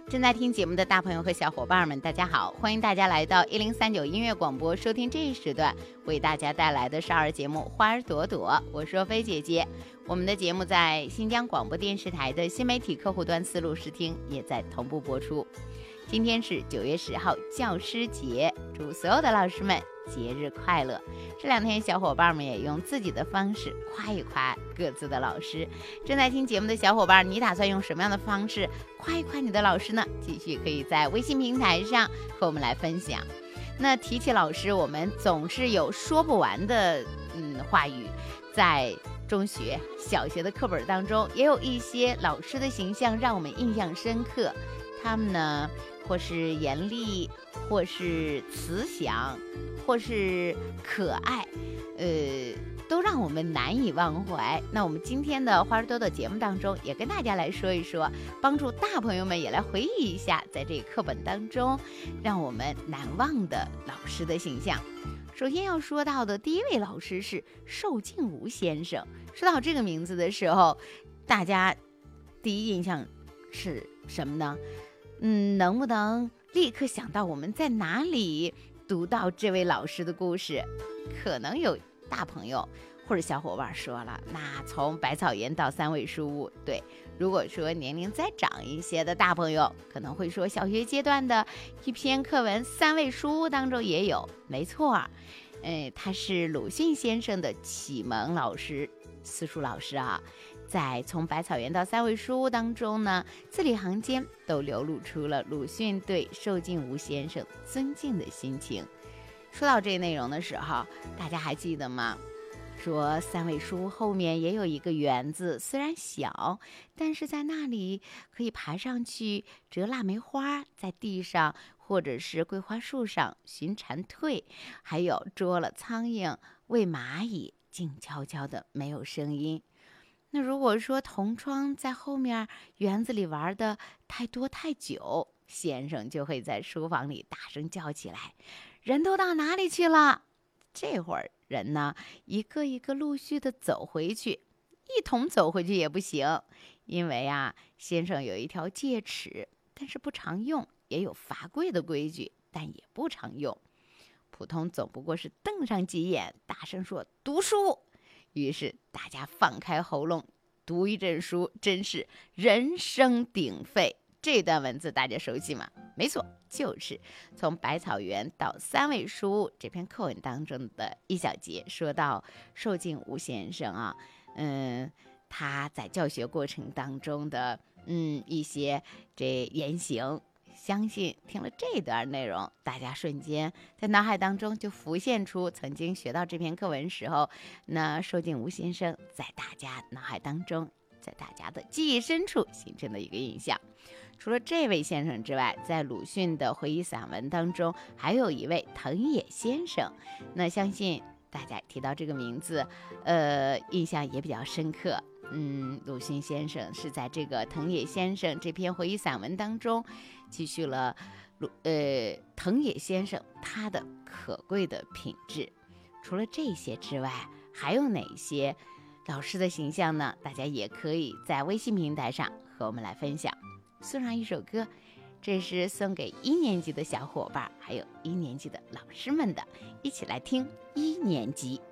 正在听节目的大朋友和小伙伴们，大家好，欢迎大家来到1039音乐广播，收听这一时段为大家带来的少儿节目《花儿朵朵》，我是若飞姐姐。我们的节目在新疆广播电视台的新媒体客户端思路视听也在同步播出。今天是9月10号教师节，祝所有的老师们节日快乐。这2天小伙伴们也用自己的方式夸一夸各自的老师。正在听节目的小伙伴，你打算用什么样的方式夸一夸你的老师呢？继续可以在微信平台上和我们来分享。那提起老师，我们总是有说不完的话语。在中学、小学的课本当中，也有一些老师的形象让我们印象深刻。他们呢，或是严厉，或是慈祥，或是可爱，都让我们难以忘怀。那我们今天的花儿多的节目当中，也跟大家来说一说，帮助大朋友们也来回忆一下，在这个课本当中让我们难忘的老师的形象。首先要说到的第一位老师是寿静吾先生。说到这个名字的时候，大家第一印象是什么呢？能不能立刻想到我们在哪里读到这位老师的故事？可能有大朋友或者小伙伴说了，那从百草园到三味书屋。对，如果说年龄再长一些的大朋友，可能会说小学阶段的一篇课文《三味书屋》当中也有。没错，他是鲁迅先生的启蒙老师，私塾老师啊。在从百草园到三味书屋当中呢，字里行间都流露出了鲁迅对寿静吾先生尊敬的心情。说到这内容的时候，大家还记得吗？说三味书屋后面也有一个园子，虽然小，但是在那里可以爬上去折腊梅花，在地上或者是桂花树上寻蝉蜕，还有捉了苍蝇喂蚂蚁，静悄悄的没有声音。那如果说同窗在后面园子里玩的太多太久，先生就会在书房里大声叫起来，人都到哪里去了？这会儿人呢，一个一个陆续的走回去，一同走回去也不行，因为先生有一条戒尺，但是不常用，也有罚跪的规矩，但也不常用。普通总不过是瞪上几眼，大声说读书。于是大家放开喉咙读一阵书，真是人声鼎沸。这段文字大家熟悉吗？没错，就是从百草园到三味书屋这篇课文当中的一小节，说到寿静吾先生啊，他在教学过程当中的一些这言行。相信听了这段内容，大家瞬间在脑海当中就浮现出曾经学到这篇课文时候，那寿静吾先生在大家脑海当中，在大家的记忆深处形成的一个印象。除了这位先生之外，在鲁迅的回忆散文当中，还有一位藤野先生。那相信大家提到这个名字，印象也比较深刻。鲁迅先生是在这个藤野先生这篇回忆散文当中记叙了藤野先生他的可贵的品质。除了这些之外，还有哪些老师的形象呢？大家也可以在微信平台上和我们来分享。送上一首歌，这是送给1年级的小伙伴还有1年级的老师们的，一起来听1年级。